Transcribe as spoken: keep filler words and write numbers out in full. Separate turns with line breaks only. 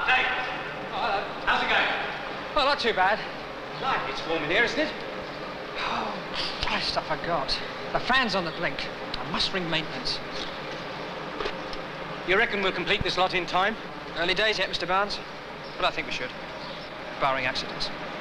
Dave.
Oh, hello.
How's it going?
Well, not too bad.
Right, it's warm in here, isn't it?
Oh, Christ, I forgot. The fan's on the blink. I must ring maintenance.
You reckon we'll complete this lot in time?
Early days yet, Mister Barnes? But I think we should, barring accidents.